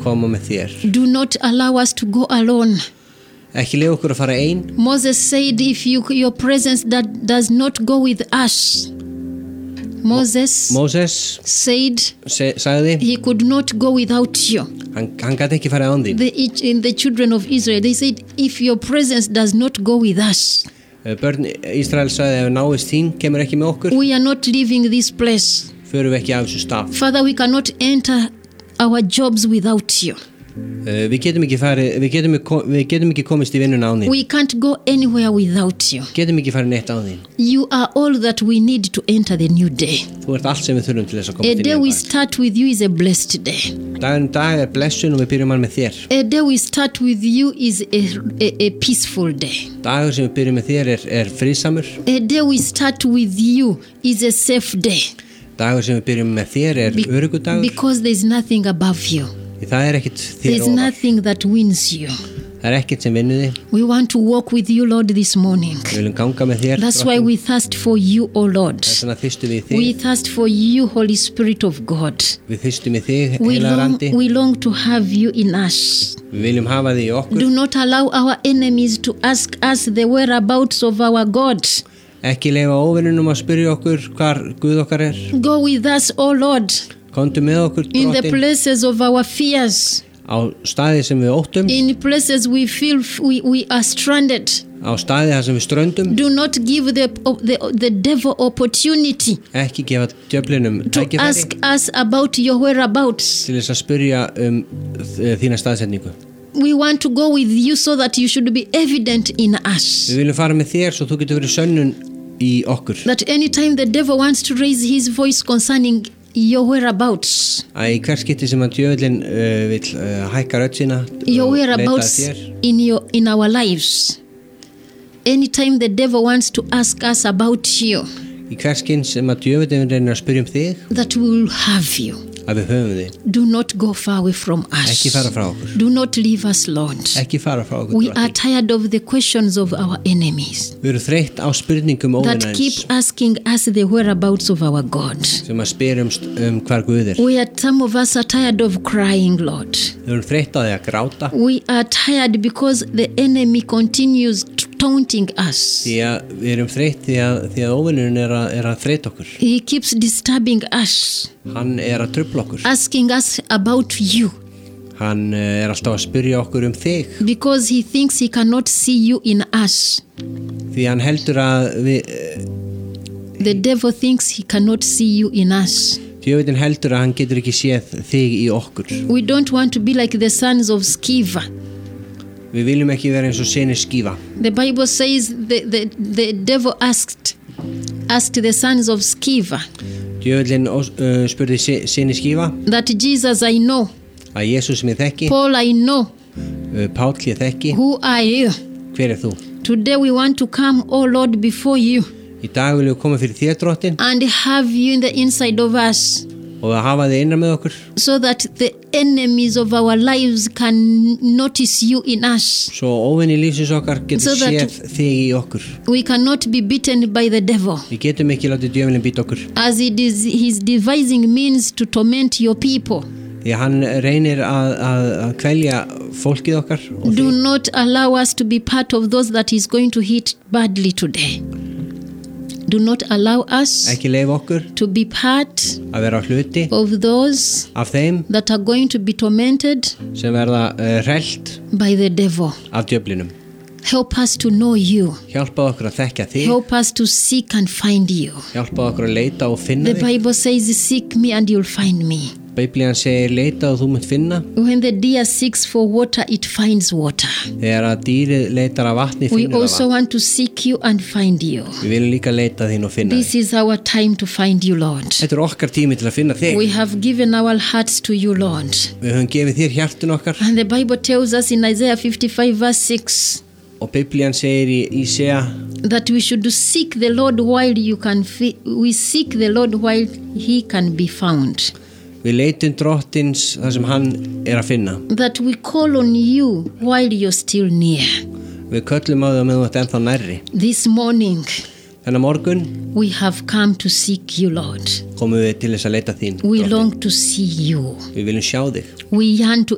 koma með þér. Do not allow us to go alone. Ekki leyfa okkur að fara ein. Moses said, if your presence that does not go with us. Moses sagði he could not go without you. Hann gat ekki farið án þín. In the children of Israel, they said, if your presence does not go with us. Börn Ísrael sagði, ef náist þín kemur ekki með okkur. We are not leaving this place. Förum við ekki af þessu stað. Father, we cannot enter our jobs without you. Við getum ekki komist í vinnuna án þín. We can't go anywhere without you. Getum ekki farið neitt án þín. You are all that we need to enter the new day. Þú ert allt sem við þurfum til þess að komast í A day we start with you is a blessed day. Dag blessun og við byrjum hann með þér. A day we start with you is a peaceful day. Dagur sem við byrjum með þér er friðsamur. A day we start with you is a safe day. Dagur sem við byrjum með þér er öruggudagur. Because there is nothing above you. Það ekkert þér There is ofar. nothing that wins you. Það ekkert sem vinnur þig. We want to walk with you, Lord, this morning. Við viljum ganga með þér. That's why we thirst for you, O Lord. Þess vegna þyrstum við We þig. thirst for you, Holy Spirit of God. Við þyrstum í þig, We heilagur andi. long to have you in us. Við viljum hafa þig í okkur. Do not allow our enemies to ask us the whereabouts of our God. Ekki leyfa óvinnunum að spyrja okkur hvar Guð okkar er. Go with us, O Lord, Komdu með okkur, in the Drottinn, places of our fears, á staði sem við óttum, in places we feel we are stranded. á staði þar sem við ströndum. Do not give the devil opportunity Ekki gefa djöflinum to tækifæri ask us about your whereabouts. til þess að spyrja þína staðsetningu. We want to go with you so that you should be evident in us. Við viljum fara með þér svo þú getur verið sönnun í okkur. That anytime the devil wants to raise his voice concerning your whereabouts, Í hvert skipti sem að djöflin vill hækka rödd sína your og leita að whereabouts þér. in our lives, anytime the devil wants to ask us about you, Í hvert skinn sem að djöflin reynir að spyrja þig, that we will have you. að við höfum þig. Do not go far away from Ekki us. fara frá okkur. Do not leave us, Lord. Ekki fara frá okkur. We are Drottinn. tired of the questions of our enemies Við erum þreytt á spurningum that keep óvinarins asking us the whereabouts of our God. sem að spyrja hvar Guð er. Some of us are tired of crying, Lord. Við erum þreytt á því að gráta We are tired because the enemy continues taunting us. því að við erum þreytt því að óvinurinn er að þreyta okkur. He keeps disturbing us, Hann er að trufla okkur. asking us about you, Hann er alltaf að spyrja okkur þig because he thinks he cannot see you in us. því hann heldur að við The devil thinks he cannot see you in us. djöfullinn heldur að hann getur ekki séð þig í okkur. We don't want to be like the sons of Sceva. Við viljum ekki vera eins og synir Skífa. The Bible says the devil asked the sons of Sceva Djöfullinn spurði synir Skífa that Jesus I know, að Jesús sem ég þekki, Paul I know, Páll ég þekki, who are you? hver er þú? Today we want to come, oh Lord, before you Í dag viljum við koma fyrir þér, Drottinn, and have you in the inside of us, og að hafa þig innan með okkur so that the enemies of our lives can notice you in us. svo óvinni lífsins okkar getur So that- séð þig í okkur. We cannot be beaten by the devil Við getum ekki látið djöfullinn býta okkur as he's devising means to torment your people. því að hann reynir að kvelja fólkið okkar og Do þig. not allow us to be part of those that he's going to hit badly today. Do not allow us Ekki leyfa okkur to be part að vera hluti of those af þeim that are going to be tormented sem verða hrellt by the devil. af djöflinum. Help us to know you. Hjálpaðu okkur að þekkja þig, Help us to seek and find you. hjálpaðu okkur að leita og finna The þig. Bible says, seek me and you'll find me. Biblían segir leita og þú munt finna. When the deer seeks for water, it finds water. Þegar að dýrið leitar að vatni We finnur það also vatn. want to seek you and find you. Við viljum líka leita þín og finna This þig. is our time to find you, Lord. Þetta er okkar tími til að finna þig. We have given our hearts to you, Lord. Við höfum gefið þér hjartun okkar And the Bible tells us in Isaiah 55 verse 6 og Biblían segir í Ísea that we should seek the Lord while we seek the Lord while he can be found. við leitum drottins þar sem hann er að finna. That we call on you while you're still near. Við köllum á það með þú ert ennþá nærri. This morning Þennan morgun we have come to seek you, Lord. komum við til þess að leita þín. We Drottinn. long to see you. Við viljum sjá þig. We yearn to